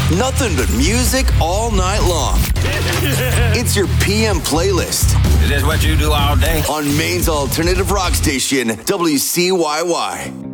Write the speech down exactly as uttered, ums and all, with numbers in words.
Nothing but music all night long. It's your P M playlist. Is this what you do all day? On Maine's alternative rock station, W C Y Y.